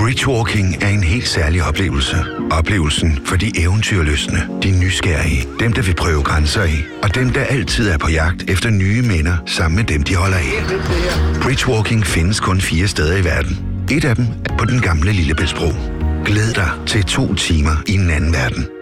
Bridgewalking er en helt særlig oplevelse. Oplevelsen for de eventyrlystne, de nysgerrige, dem der vil prøve grænser af, og dem der altid er på jagt efter nye minder sammen med dem, de holder af. Bridgewalking findes kun 4 steder i verden. Et af dem er på den gamle Lillebæltsbro. Glæd dig til 2 timer i en anden verden.